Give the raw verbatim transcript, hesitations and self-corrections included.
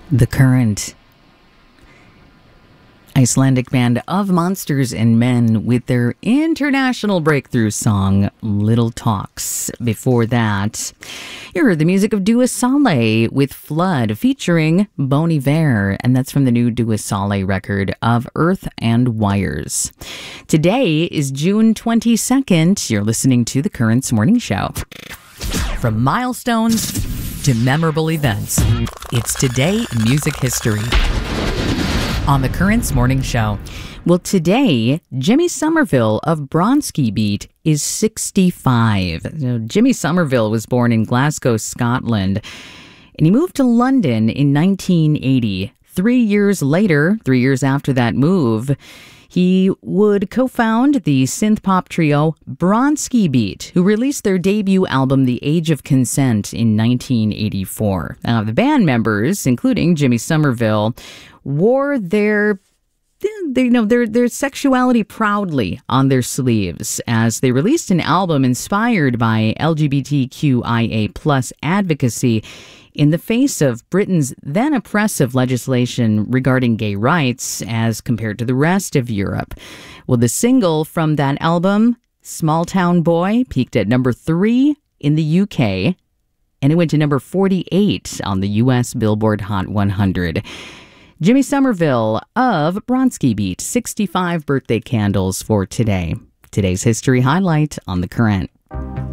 The Current. Icelandic band of Monsters and Men with their international breakthrough song, Little Talks. Before that, you heard the music of Dua Saleh with Flood featuring Bon Iver, and that's from the new Dua Saleh record of Earth and Wires. Today is June twenty-second. You're listening to The Current's Morning Show. From milestones to memorable events, it's Today in Music History on The Current's Morning Show. Well, today, Jimmy Somerville of Bronski Beat is sixty-five. You know, Jimmy Somerville was born in Glasgow, Scotland, and he moved to London in nineteen eighty. Three years later, three years after that move, he would co-found the synth-pop trio Bronski Beat, who released their debut album The Age of Consent in nineteen eighty-four. Now, the band members, including Jimmy Somerville, wore their They, you know, their their sexuality proudly on their sleeves as they released an album inspired by L G B T Q I A plus advocacy in the face of Britain's then oppressive legislation regarding gay rights as compared to the rest of Europe. Well, the single from that album, Small Town Boy, peaked at number three in the U K, and it went to number forty-eight on the U S Billboard Hot one hundred. Jimmy Somerville of Bronski Beat, sixty-five birthday candles for today. Today's history highlight on The Current.